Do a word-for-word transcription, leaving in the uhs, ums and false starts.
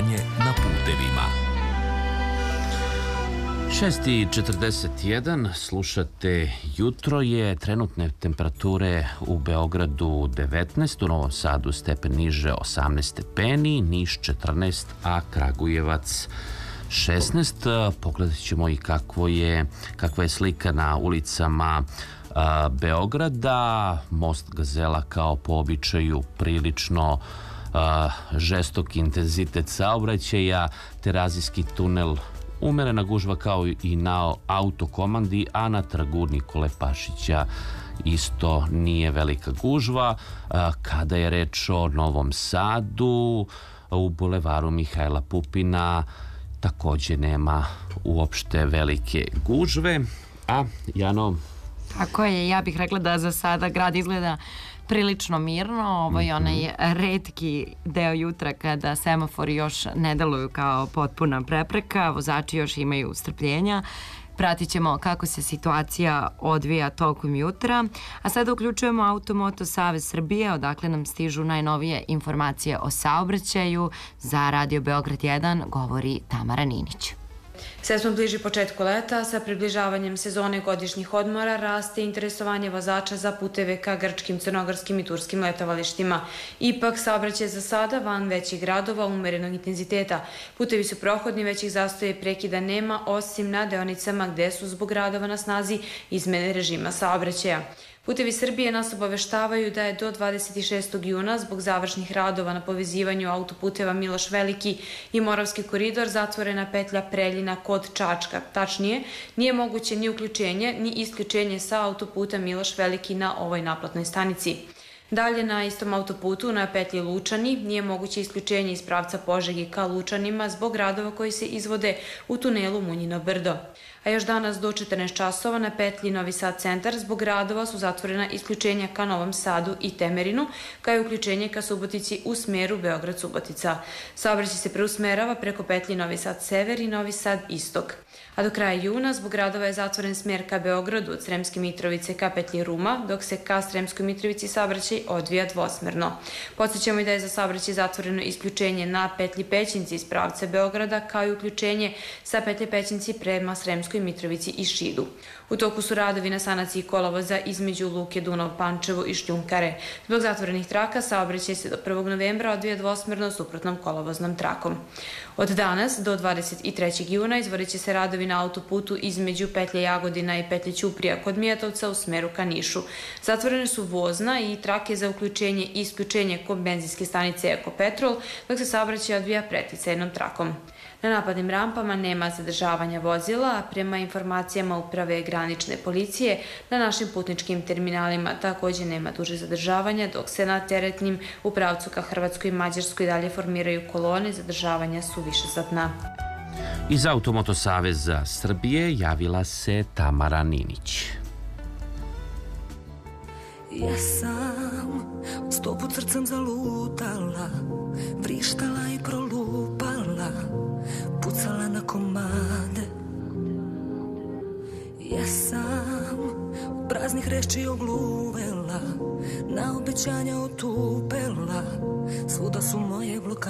Stanje na putevima. šest i četrdeset jedan, slušate Jutro je, trenutne temperature u Beogradu devetnaest, u Novom Sadu stepen niže osamnaest stepeni, Niš četrnaest, a Kragujevac šesnaest. Pogledat ćemo i kakvo je, kakva je slika na ulicama a, Beograda. Most Gazela kao po običaju prilično a, žestok intenzitet saobraćaja, Terazijski tunel umerena gužva kao i na autokomandi, a na trgu Nikole Pašića isto nije velika gužva. Kada je reč o Novom Sadu, u bulevaru Mihajla Pupina takođe nema uopšte velike gužve. A Jano? Tako je, ja bih rekla da za sada grad izgleda prilično mirno. Ovo je onaj retki deo jutra kada semafori još ne deluju kao potpuna prepreka, vozači još imaju strpljenja. Pratit ćemo kako se situacija odvija tokom jutra. A sada uključujemo Automoto Savez Srbije, odakle nam stižu najnovije informacije o saobraćaju. Za Radio Beograd jedan govori Tamara Ninić. Sve smo bliži početku leta, sa približavanjem sezone godišnjih odmora raste interesovanje vozača za puteve ka grčkim, crnogorskim i turskim letovalištima. Ipak, saobraćaj za sada van većih gradova umerenog intenziteta. Putevi su prohodni, većih zastoja i prekida nema, osim na deonicama gde su zbog radova na snazi izmene režima saobraćaja. Putevi Srbije nas obaveštavaju da je do dvadeset šestog juna zbog završnih radova na povezivanju autoputeva Miloš Veliki i Moravski koridor zatvorena petlja Preljina kod Čačka. Tačnije, nije moguće ni uključenje ni isključenje sa autoputa Miloš Veliki na ovoj naplatnoj stanici. Dalje na istom autoputu na petlji Lučani nije moguće isključenje iz pravca Požegi ka Lučanima zbog radova koji se izvode u tunelu Munjino brdo. A još danas do četrnaest časova na petlji Novi Sad centar zbog radova su zatvorena isključenja ka Novom Sadu i Temerinu, kao i uključenje ka Subotici u smeru Beograd-Subotica. Saobraćaj se preusmerava preko petlji Novi Sad sever i Novi Sad istok. A do kraja juna zbog radova je zatvoren smer ka Beogradu od Sremske Mitrovice ka petlji Ruma, dok se ka Sremskoj Mitrovici saobraćaj odvija dvosmerno. Podsjećamo i da je za saobraćaj zatvoreno isključenje na petlji Pećinci iz pravca Beograda, kao i uključenje sa petlje Pećinci prema Sremskoj Mitrovici i Šidu. U toku su radovi na sanaciji kolovoza između luke Dunav-Pančevo i Šljunkare. Zbog zatvorenih traka saobraćaj se do prvog novembra odvija dvosmerno suprotnom kolovoznom trakom. Od danas do dvadeset trećeg juna izvodit će se radovi na autoputu između petlje Jagodina i petlje Ćuprija kod Mijatovca u smeru ka Nišu. Zatvorene su vozna i trake za uključenje i isključenje kod benzinske stanice Ekopetrol, dok se saobraćaj odvija preticajnom trakom. Na napadnim rampama nema zadržavanja vozila, a prema informacijama Uprave granične policije na našim putničkim terminalima takođe nema duže zadržavanja, dok se na teretnim u pravcu ka Hrvatskoj i Mađarskoj dalje formiraju kolone, zadržavanja su višesatna. Iz Automoto Saveza Srbije javila se Tamara Ninić. Ja sam sto put srcem zalutala, vrištala i prolupala, pucala na komade. Ja sam od praznih reči ogluvela, na obećanja otupela, svuda su moje blokade.